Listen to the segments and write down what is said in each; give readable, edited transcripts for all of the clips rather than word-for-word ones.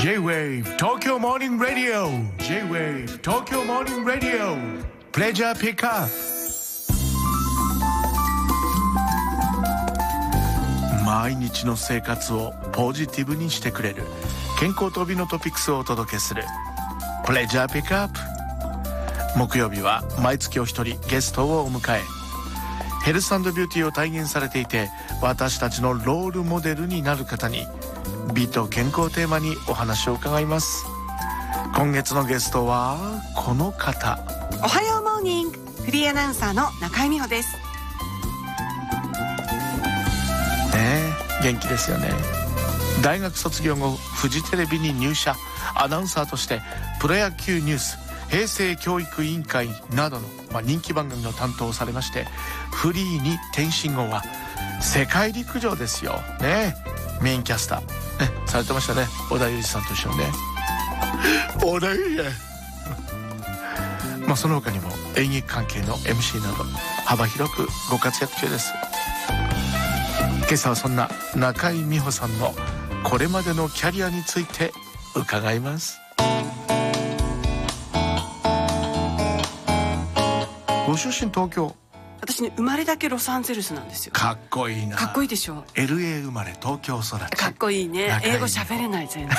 J-Wave 東京モーニングラディオ J-Wave 東京モーニングラディオプレジャーピックアップ。毎日の生活をポジティブにしてくれる健康と美のトピックスをお届けするプレジャーピックアップ。木曜日は毎月お一人ゲストをお迎え、ヘルス&ビューティーを体現されていて私たちのロールモデルになる方に美と健康をテーマにお話を伺います。今月のゲストはこの方。 おはようモーニング、フリーアナウンサーの中井美穂です。 元気ですよね。大学卒業後フジテレビに入社、アナウンサーとしてプロ野球ニュース、平成教育委員会などの、人気番組の担当をされまして、フリーに転身後は世界陸上ですよね、メインキャスター、されてましたね。織田裕二さんと一緒にね。織田裕二その他にも演劇関係の MC など幅広くご活躍中です。今朝はそんな中井美穂さんのこれまでのキャリアについて伺います。ご出身東京。 私ね、生まれだけロサンゼルスなんですよ。 かっこいいな。 かっこいいでしょ。 LA 生まれ東京育ち。 かっこいいね。英語喋れない全然。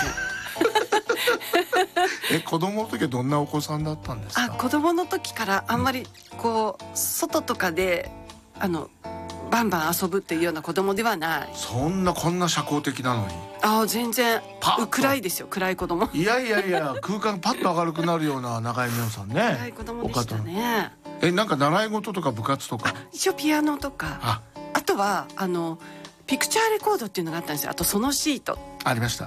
子供の時はどんなお子さんだったんですか？ 子供の時からあんまりこう外とかでバンバン遊ぶっていうような子供ではない。 こんな社交的なのに。 全然暗いですよ。暗い子供。 いや空間パッと明るくなるような中井美穂さんね。 暗い子供でしたね。 なんか習い事とか部活とか。 一応ピアノとか、あとはピクチャーレコードっていうのがあったんですよ。あとそのシートありました。